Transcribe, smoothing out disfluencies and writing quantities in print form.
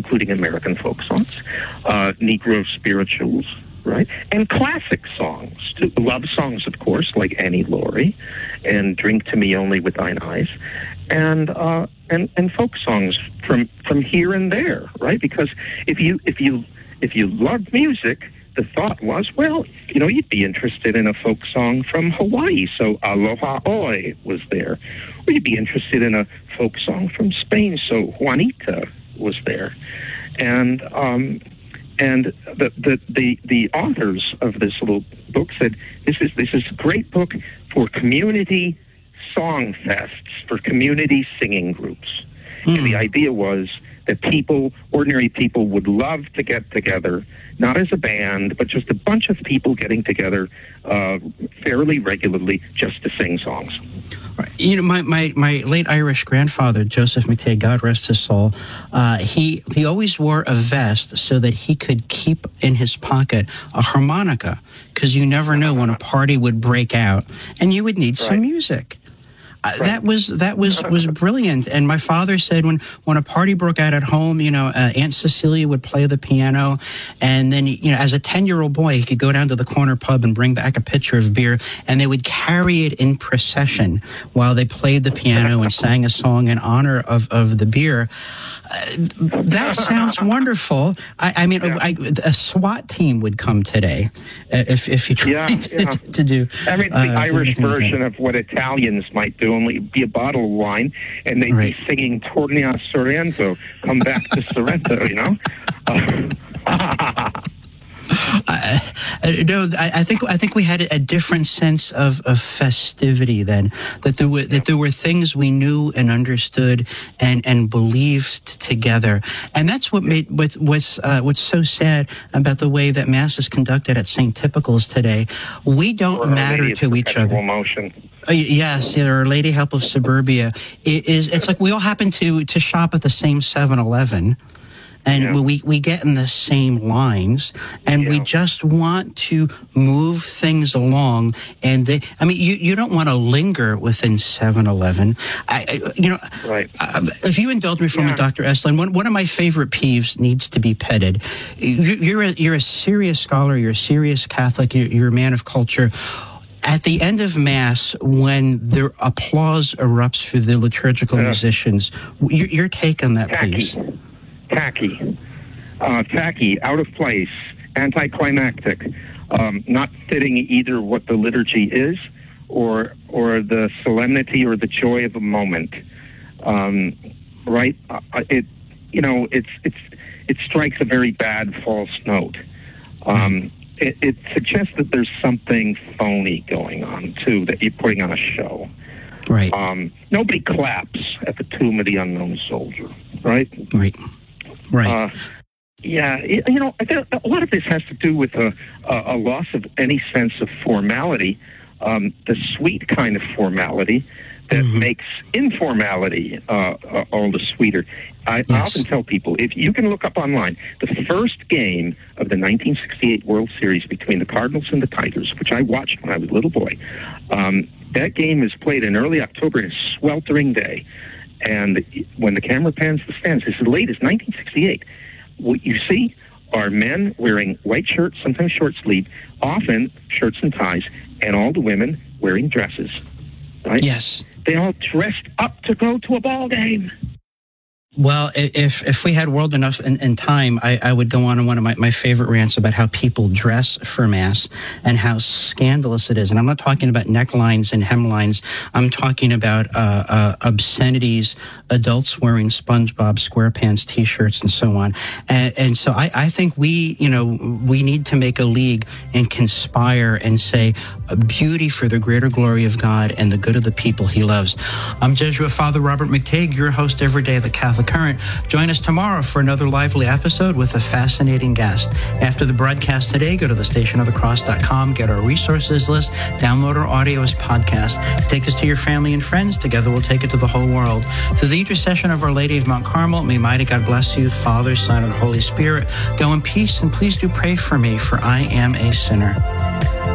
including American folk songs, Negro spirituals, right? And classic songs, too. Love songs, of course, like Annie Laurie and Drink to Me Only with Thine Eyes, and folk songs from here and there, right? Because if you love music, the thought was, well, you'd be interested in a folk song from Hawaii, so Aloha Oi was there. Or you'd be interested in a folk song from Spain, so Juanita was there. And the authors of this little book said, this is a great book for community song fests, for community singing groups. And the idea was that ordinary people would love to get together, not as a band, but just a bunch of people getting together fairly regularly just to sing songs. My late Irish grandfather, Joseph McTay, God rest his soul, he always wore a vest so that he could keep in his pocket a harmonica, because you never know when a party would break out and you would need some music. That was brilliant. And my father said when a party broke out at home, Aunt Cecilia would play the piano, and then as a 10-year-old boy, he could go down to the corner pub and bring back a pitcher of beer, and they would carry it in procession while they played the piano and sang a song in honor of the beer. That sounds wonderful. A SWAT team would come today if you tried to do. The Irish version of what Italians might do, only be a bottle of wine, and they'd be singing Torna a Sorrento, come back to Sorrento, I think we had a different sense of festivity then. That there were things we knew and understood and believed together, and that's what made what's so sad about the way that Mass is conducted at St. Typical's today. We don't matter to each other. Motion. Yes, Our Lady Help of Suburbia. It's like we all happen to shop at the same 7-Eleven. And we get in the same lines, and we just want to move things along. And you don't want to linger within 7-Eleven. If you indulge me for a minute, Dr. Estlin, one of my favorite peeves needs to be petted. You're a serious scholar. You're a serious Catholic. You're a man of culture. At the end of Mass, when the applause erupts for the liturgical musicians, your take on that, please. Tacky, out of place, anticlimactic, not fitting either what the liturgy is or the solemnity or the joy of a moment. Right? It strikes a very bad false note. It suggests that there's something phony going on too, that you're putting on a show. Right. Nobody claps at the tomb of the unknown soldier. Right. Right. Right. I think a lot of this has to do with a loss of any sense of formality, the sweet kind of formality that makes informality all the sweeter. I often tell people, if you can look up online, the first game of the 1968 World Series between the Cardinals and the Tigers, which I watched when I was a little boy, that game is played in early October in a sweltering day. And when the camera pans the stands, it's as late as 1968. What you see are men wearing white shirts, sometimes short sleeve, often shirts and ties, and all the women wearing dresses. Right? Yes. They all dressed up to go to a ball game. Well, if we had world enough and time, I would go on one of my favorite rants about how people dress for Mass and how scandalous it is. And I'm not talking about necklines and hemlines. I'm talking about obscenities, adults wearing SpongeBob SquarePants T-shirts and so on. And so I think we need to make a league and conspire and say beauty for the greater glory of God and the good of the people He loves. I'm Jesuit Father Robert McTague, your host every day of the Catholic Current. Join us tomorrow for another lively episode with a fascinating guest. After the broadcast today, go to thestationofthecross.com, get our resources list, download our audio as podcast. Take us to your family and friends. Together we'll take it to the whole world. Through the intercession of Our Lady of Mount Carmel, may mighty God bless you, Father, Son, and Holy Spirit. Go in peace, and please do pray for me, for I am a sinner.